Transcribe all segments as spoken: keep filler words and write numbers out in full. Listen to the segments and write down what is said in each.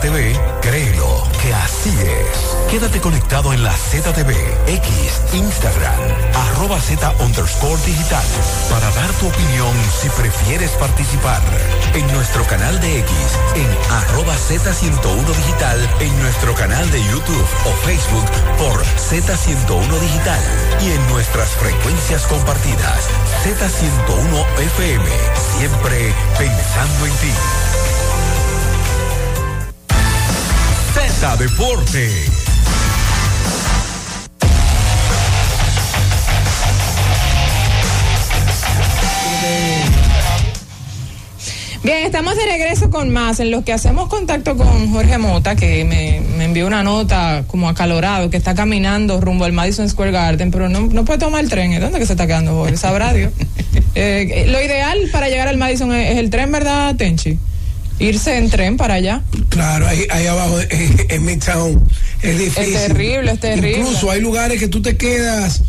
T V, créelo que así es. Quédate conectado en la Z T V, X, Instagram, arroba Z underscore digital, para dar tu opinión si prefieres participar. En nuestro canal de X, en arroba Z ciento uno digital, en nuestro canal de YouTube o Facebook por Z ciento uno digital y en nuestras frecuencias compartidas, Z ciento uno F M, siempre pensando en ti. Z Deportes. Bien, estamos de regreso con más, en los que hacemos contacto con Jorge Mota, que me, me envió una nota como acalorado, que está caminando rumbo al Madison Square Garden, pero no, no puede tomar el tren. ¿eh? ¿Dónde que se está quedando, Jorge? Sabrá Dios. Eh, lo ideal para llegar al Madison es, es el tren, ¿verdad, Tenchi? Irse en tren para allá. Claro, ahí, ahí abajo en, en Midtown es difícil. Es terrible, es terrible. Incluso hay lugares que tú te quedas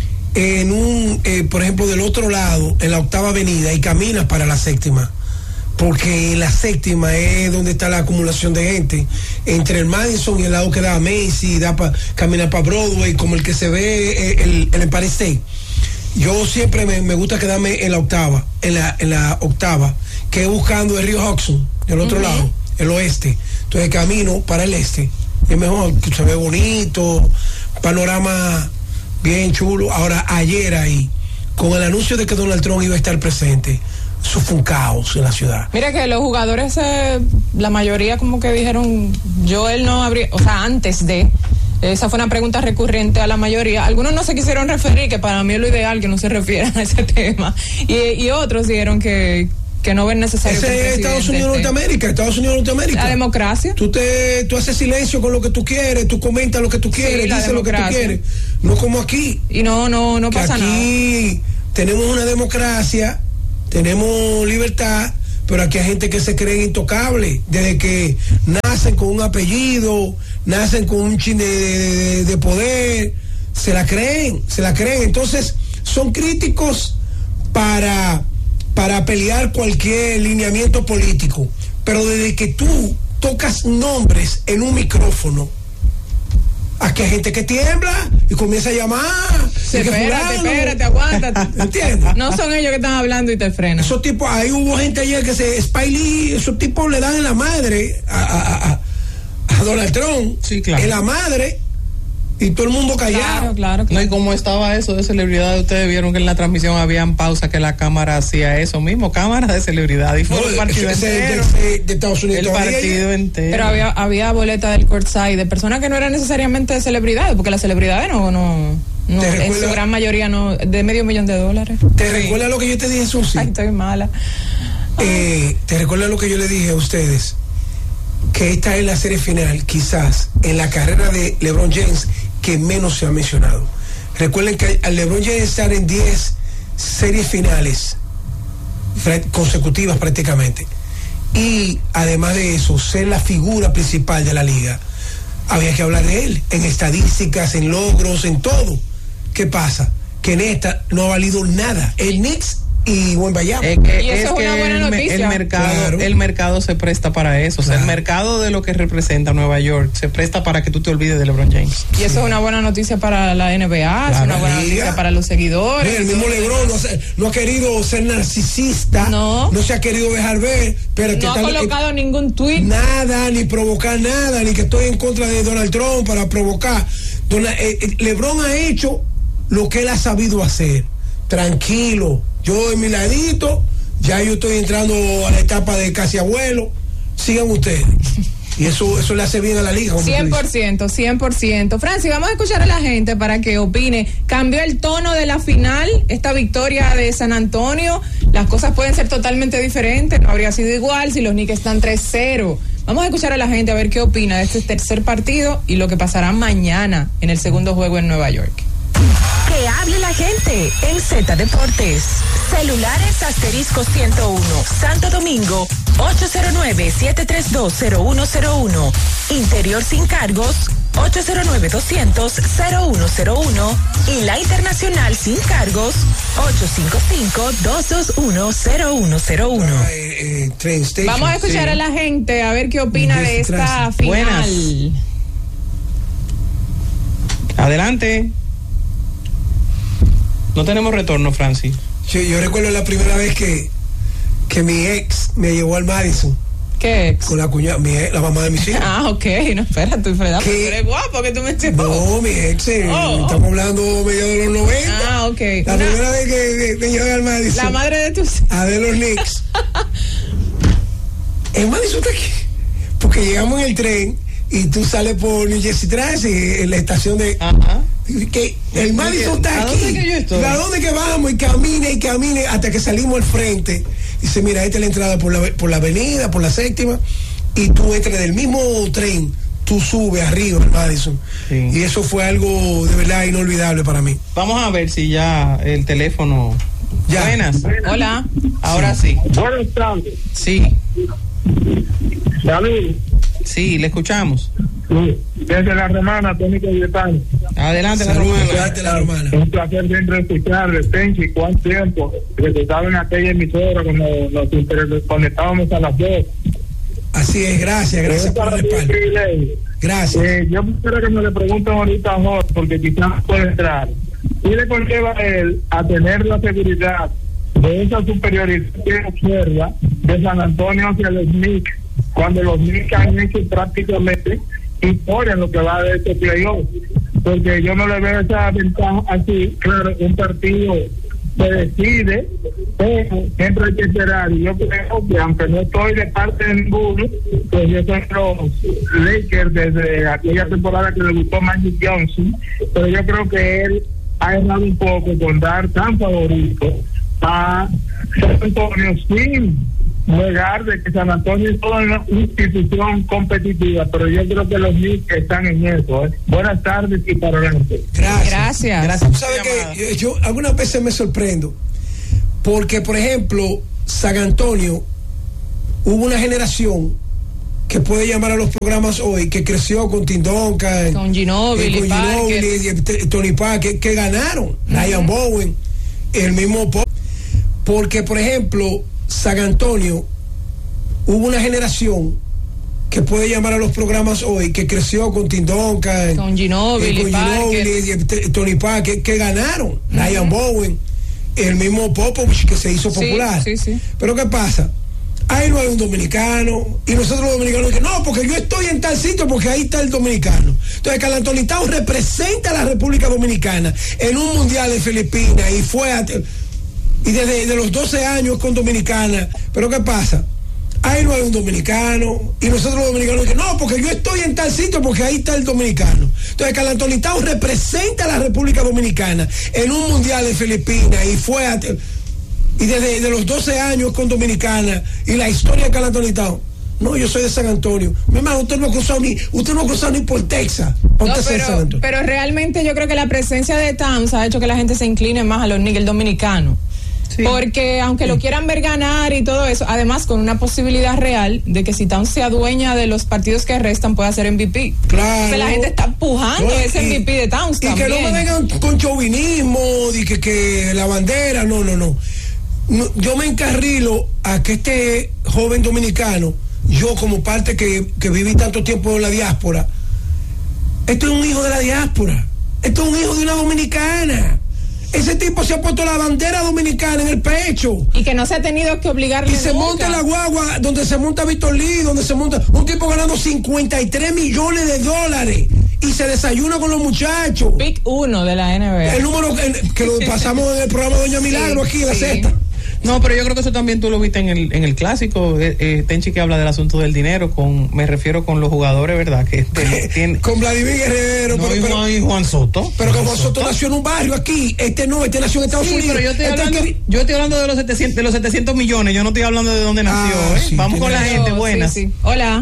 en un, eh, por ejemplo, del otro lado, en la octava avenida, y caminas para la séptima. Porque la séptima es donde está la acumulación de gente. Entre el Madison y el lado que da a Macy, da para caminar para Broadway, como el que se ve el, el Empire State. Yo siempre me, me gusta quedarme en la octava, en la, en la octava, que es buscando el río Hudson, del otro uh-huh. lado, el oeste. Entonces camino para el este. Es mejor, se ve bonito, panorama bien chulo. Ahora, ayer ahí, con el anuncio de que Donald Trump iba a estar presente, eso fue un caos en la ciudad. Mira que los jugadores, eh, la mayoría como que dijeron, yo él no habría, o sea, antes de, esa fue una pregunta recurrente a la mayoría. Algunos no se quisieron referir, que para mí es lo ideal que no se refieran a ese tema. Y, y otros dijeron que, que no ven necesario. Ese es Estados Unidos de Norteamérica, Estados Unidos de Norteamérica. La democracia. Tú te, tú haces silencio con lo que tú quieres, tú comentas lo que tú quieres, sí, dices lo que tú quieres. No como aquí. Y no, no, no pasa aquí nada. Aquí tenemos una democracia, tenemos libertad, pero aquí hay gente que se cree intocable, desde que nacen con un apellido, nacen con un chin de, de, de poder, se la creen, se la creen. Entonces, son críticos para, para pelear cualquier lineamiento político, pero desde que tú tocas nombres en un micrófono, aquí hay gente que tiembla y comienza a llamar. Sí, espérate, espérate, aguántate. ¿Entiendes? No son ellos que están hablando y te frenan. Esos tipos, ahí hubo gente ayer que se, Spike Lee, esos tipos le dan en la madre a, a, a, a Donald Trump. Sí, claro. En la madre. Y todo el mundo callado. Claro, claro, claro. No, y como estaba eso de celebridad, ustedes vieron que en la transmisión habían pausa que la cámara hacía eso mismo, cámara de celebridad. Y fue no, el partido ese, entero. De, de, de Estados Unidos. El partido entero. Pero había, había boleta del courtside de personas que no eran necesariamente de celebridades, porque las celebridades no, no, no en su gran mayoría no, de medio millón de dólares. ¿Te sí. recuerdas lo que yo te dije, Susi? Ay, estoy mala. Eh, ¿Te recuerdas lo que yo le dije a ustedes? Que esta es la serie final, quizás, en la carrera de LeBron James, que menos se ha mencionado. Recuerden que al LeBron James estar en diez series finales consecutivas prácticamente, y además de eso ser la figura principal de la liga, había que hablar de él en estadísticas, en logros, en todo. ¿Qué pasa? Que en esta no ha valido nada el Knicks y Wembanyama. Es que, y eso es es que una buena el, noticia. el mercado, claro. el mercado se presta para eso. Claro. O sea, el mercado de lo que representa Nueva York se presta para que tú te olvides de LeBron James. Y eso sí. es una buena noticia para la N B A, claro, es una buena liga. noticia para los seguidores. El mismo LeBron no, se, no ha querido ser narcisista, no, no se ha querido dejar ver, pero no que ha tal, colocado eh, ningún tweet, nada, ni provocar nada, ni que estoy en contra de Donald Trump para provocar. Donald, eh, LeBron ha hecho lo que él ha sabido hacer, tranquilo. Yo en mi ladito, ya yo estoy entrando a la etapa de casi abuelo. Sigan ustedes. Y eso eso le hace bien a la liga. cien por ciento, cien por ciento. Francis, vamos a escuchar a la gente para que opine. ¿Cambió el tono de la final, esta victoria de San Antonio? Las cosas pueden ser totalmente diferentes. No habría sido igual si los Knicks están tres cero. Vamos a escuchar a la gente a ver qué opina de este tercer partido y lo que pasará mañana en el segundo juego en Nueva York. Que hable la gente en Z Deportes. Celulares asterisco ciento uno, Santo Domingo, ocho cero nueve, siete tres dos, cero uno cero uno. Interior sin cargos, ocho cero nueve, doscientos, cero uno cero uno y la internacional sin cargos ocho cinco cinco, dos dos uno, cero uno cero uno. Eh, eh, Vamos a escuchar sí. a la gente a ver qué opina de esta final. Buenas. Adelante. No tenemos retorno, Francis. Yo, yo recuerdo la primera vez que, que mi ex me llevó al Madison. ¿Qué ex? Con la cuñada, mi ex, la mamá de mis hijos. Ah, ok, no, espérate, Fred, tú eres guapo que tú me echas. No, mi ex, eh, oh, estamos hablando medio de los noventa. Ah, ok. La Una, primera vez que me llevé al Madison. La madre de tus... A ver los Knicks. El Madison está aquí. Porque llegamos en el tren y tú sales por New Jersey Transit, en la estación de... Ajá. Que el Madison está aquí. ¿A dónde que yo estoy? ¿A dónde que vamos? Y camine y camine hasta que salimos al frente. Dice, mira, esta es la entrada por la, por la avenida, por la séptima, y tú entras del mismo tren, tú subes arriba al Madison. Sí. Y eso fue algo de verdad inolvidable para mí. Vamos a ver si ya el teléfono... Ya. Buenas. Hola. Ahora sí. sí. Buenas tardes. Sí. Salud. Sí, le escuchamos. Sí. Desde la Romana, Tony Cayetano. Adelante, Salud, la Romana. Adelante, la Romana. Un placer siempre escucharle, Tenchi, cuánto tiempo. Porque estaba en aquella emisora cuando nos conectábamos a las dos. Así es, gracias, gracias por el respaldo. Gracias. Eh, yo quisiera que me le pregunten ahorita a Jorge, porque quizás puede entrar. ¿Y le conlleva a él a tener la seguridad de esa superioridad que observa de San Antonio hacia los Knicks, cuando los Knicks han hecho prácticamente historia en lo que va de este playoff? Porque yo no le veo esa ventaja así. Claro, un partido se decide, pero siempre hay que esperar. Y yo creo que, aunque no estoy de parte de ninguno, pues yo soy los Lakers desde aquella temporada que debutó Magic Johnson, pero yo creo que él ha errado un poco con dar tan favorito a San Antonio sin negar de que San Antonio es toda una institución competitiva, pero yo creo que los Knicks están en eso. ¿eh? Buenas tardes y para adelante. Gracias. Gracias. Gracias. ¿Tú sabes que yo algunas veces me sorprendo? Porque, por ejemplo, San Antonio, hubo una generación que puede llamar a los programas hoy, que creció con Tim Duncan, con Ginóbili, eh, con Ginóbili, eh, Tony Parker, que, que ganaron, uh-huh. Ryan Bowen, el mismo Pop. Porque, por ejemplo, San Antonio, hubo una generación que puede llamar a los programas hoy, que creció con Tim Duncan, con Ginóbili, eh, con Ginóbili, eh, Tony Parker, que, que ganaron, uh-huh. Ryan Bowen, el mismo Popovich, que se hizo popular. Sí, sí, sí. Pero ¿qué pasa? Ahí no hay un dominicano, y nosotros los dominicanos dicen, no, porque yo estoy en tal sitio porque ahí está el dominicano. Entonces Karl Anthony Towns representa a la República Dominicana en un mundial de Filipinas y fue a, y desde de los doce años con Dominicana. Pero ¿qué pasa? Ahí no hay un dominicano, y nosotros los dominicanos dicen, no, porque yo estoy en tal sitio porque ahí está el dominicano. Entonces Karl Anthony Towns representa a la República Dominicana en un mundial de Filipinas y fue a, y desde de los doce años con Dominicana, y la historia de Karl Anthony Towns. No, yo soy de San Antonio. Mi hermano, usted no ha cruzado ni, usted no ha cruzado ni por Texas. No, pero, pero realmente yo creo que la presencia de Towns ha hecho que la gente se incline más a los Knicks, el dominicano. Sí. Porque aunque sí. lo quieran ver ganar y todo eso, además con una posibilidad real de que si Towns se adueña de los partidos que restan, puede hacer M V P. Claro. Entonces la gente está empujando no, ese y, M V P de Towns y también. Y que no me vengan con chauvinismo, y que, que la bandera, no, no, no. No, yo me encarrilo a que este joven dominicano, yo como parte que, que viví tanto tiempo en la diáspora, esto es un hijo de la diáspora, esto es un hijo de una dominicana. Ese tipo se ha puesto la bandera dominicana en el pecho. Y que no se ha tenido que obligarle. Y se nunca. monta en la guagua donde se monta Víctor Lee, donde se monta un tipo ganando cincuenta y tres millones de dólares. Y se desayuna con los muchachos. Pick uno de la N B A. El número que, que lo pasamos en el programa de Doña Milagro, sí, aquí en la sí. sexta. No, pero yo creo que eso también tú lo viste en el en el clásico, eh, eh, Tenchi, que habla del asunto del dinero, con me refiero con los jugadores, ¿verdad? Que este, tiene, con Vladimir Guerrero, no, pero, y pero, Juan, y Juan Soto. Pero que Juan Soto nació en un barrio aquí, este no, este nació en Estados sí, Unidos. Pero yo estoy, este hablando, que... yo estoy hablando de los setecientos, de los setecientos millones, yo no estoy hablando de dónde nació, ah, ¿eh? Sí, Vamos con la razón. gente, buenas. Sí, sí. Hola.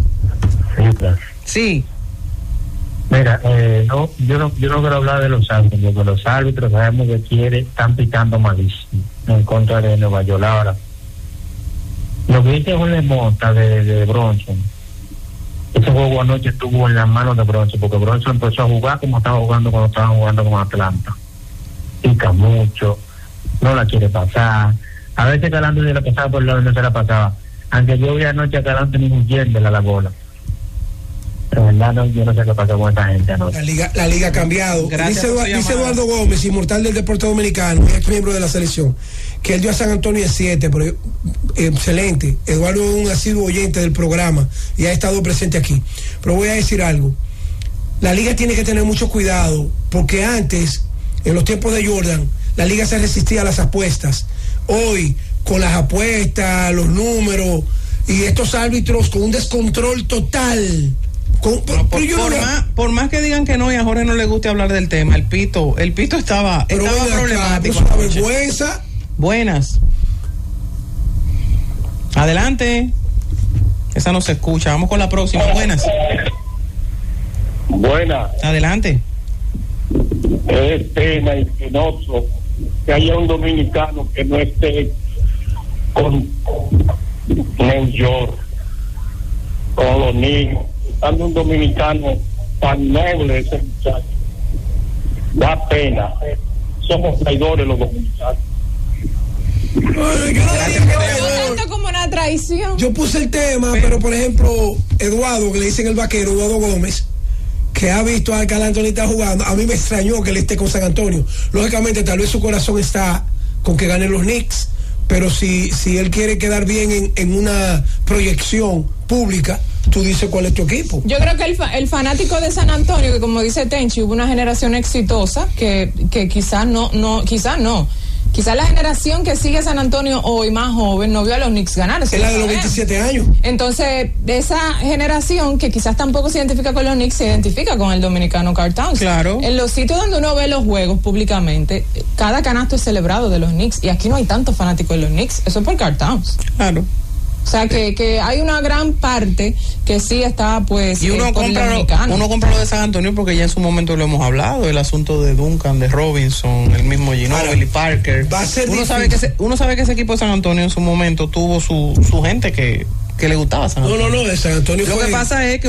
Sí. Mira, eh, no, yo no, yo no quiero hablar de los árbitros, porque los árbitros sabemos que quiere, están picando malísimo en contra de Nueva York. Ahora, lo que dice Jorge Mota de, de Bronson, ese juego anoche estuvo en las manos de Bronson, porque Bronson empezó a jugar como estaba jugando cuando estaban jugando con Atlanta. Pica mucho, no la quiere pasar. A veces Calante se la pasaba por el lado y no se la pasaba. Aunque yo vi anoche a Calante ni huyéndole a la bola. Pero verdad, no, yo no sé qué pasó con esta gente anoche. La liga, la liga ha cambiado. Gracias Dice, Edu- dice Eduardo Gómez, inmortal del deporte dominicano, ex miembro de la selección, que él dio a San Antonio en siete, pero eh, excelente. Eduardo es un asiduo oyente del programa y ha estado presente aquí. Pero voy a decir algo. La liga tiene que tener mucho cuidado, porque antes, en los tiempos de Jordan, la liga se resistía a las apuestas. Hoy, con las apuestas, los números y estos árbitros con un descontrol total. Con, No, por, yo por no- más, por más que digan que no y a Jorge no le guste hablar del tema, el pito, el pito estaba, pero estaba ven acá, problemático. es una anoche. vergüenza. Buenas. Adelante. Esa no se escucha. Vamos con la próxima. Buenas. Buena, Adelante. es pena y penoso que haya un dominicano que no esté con New York, con los niños, dando un dominicano tan noble ese muchacho. Da pena. Somos traidores los dominicanos. Ay, que no- No tanto como una traición. Yo puse el tema, pero por ejemplo, Eduardo, que le dicen el vaquero, Eduardo Gómez, que ha visto a Carl Anthony estar jugando, a mí me extrañó que él esté con San Antonio. Lógicamente, tal vez su corazón está con que ganen los Knicks, pero si, si él quiere quedar bien en, en una proyección pública, tú dices cuál es tu equipo. Yo creo que el, fa- el fanático de San Antonio, que como dice Tenchi, hubo una generación exitosa que, que quizás no, no, quizás no. Quizás la generación que sigue a San Antonio hoy, más joven, no vio a los Knicks ganar. eso Es la lo de los sabemos. veintisiete años. Entonces, de esa generación que quizás tampoco se identifica con los Knicks, se identifica con el dominicano Karl Towns. Claro. En los sitios donde uno ve los juegos públicamente, cada canasto es celebrado de los Knicks. Y aquí no hay tantos fanáticos de los Knicks. Eso es por Karl Towns. Claro. O sea, que, que hay una gran parte que sí está, pues, Y uno eh, por el compra, lo, dominicano. uno compra lo de San Antonio porque ya en su momento lo hemos hablado, el asunto de Duncan, de Robinson, el mismo Ginobili, Parker. Va a ser uno difícil. sabe que ese, uno sabe que ese equipo de San Antonio en su momento tuvo su, su gente que, que le gustaba a San No, Antonio. no, no, de San Antonio Lo fue... que pasa es que